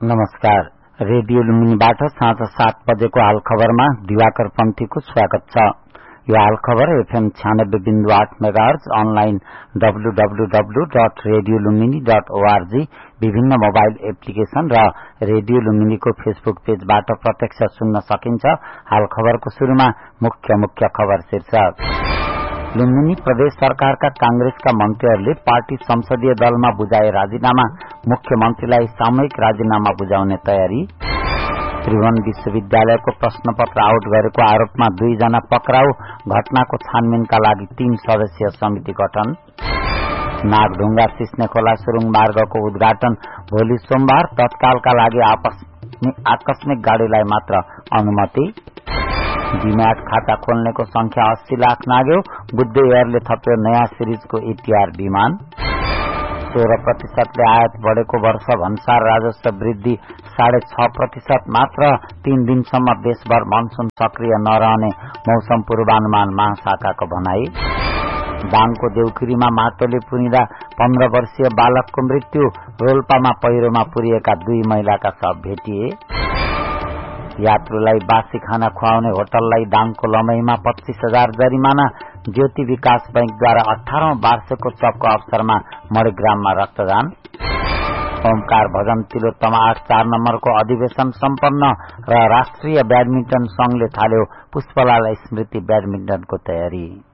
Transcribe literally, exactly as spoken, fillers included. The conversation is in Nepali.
नमस्कार। रेडियो लुम्बिनीबाट साँझ सात बजेको हाल खबरमा दिवाकर पन्थीको स्वागत छ। यो हाल खबर एफएम छ्यानब्बे बिन्दु आठ megahertz, online W W W dot radio Lumbini dot ORG, विभिन्न मोबाइल एप्लिकेशन र रेडियो लुम्बिनीको फेसबुक पेजबाट प्रत्यक्ष सुन्न सकिन्छ। हाल खबरको शुरूमा मुख्य मुख्य खबर शीर्षक। लुम्बिनी प्रदेश सरकारका कांग्रेसका मन्त्रीहरूले पार्टी संसदीय दलमा बुझाए राजीनामा, मुख्यमन्त्रीलाई सामूहिक राजीनामा बुझाउने तयारी। त्रिभुवन विश्वविद्यालयको प्रश्नपत्र आउट गरेको आरोपमा दुईजना पक्राउ, घटनाको छानबिनका लागि तीन सदस्यीय समिति गठन। नागढुङ्गा सिस्ने खोला सुरुङ मार्गको उद्घाटन भोलि सोमबार, तत्कालका लागि आकस्मिक गाड़ीलाई मात्र अनुमति। डीम्याट खाता खोल्नेको संख्या अस्सी लाख नाग्यो, बुद्ध एयरले थप्यो नयाँ सिरिजको एटीआर विमान। सोह्र प्रतिशतले आयात बढ़ेको वर्ष भन्सार राजस्व वृद्धि साढे छ प्रतिशत मात्र। तीन दिनसम्म देशभर मनसून सक्रिय नरहने मौसम पूर्वानुमान महाशाखाको भनाई। दाङको देउखुरीमा माटोले पुरिँदा पन्ध्र वर्षीय बालकको मृत्यु, रोल्पामा पहिरोमा पुरिएका दुई महिलाका शव भेटिए। यात्रुलाई बासी खाना खुवाउने होटललाई दाङको लमैमा पच्चीस हजार जरिमाना। ज्योति विकास बैंकद्वारा अठारौं वार्षिकोत्सवको अवसरमा मणिग्राममा रक्तदान। ओमकार भजन तिलोत्तमा आठ चार नम्बरको अधिवेशन सम्पन्न र राष्ट्रिय ब्याडमिन्टन संघले थाल्यो पुष्पलाल स्मृति ब्याडमिन्टनको तयारी।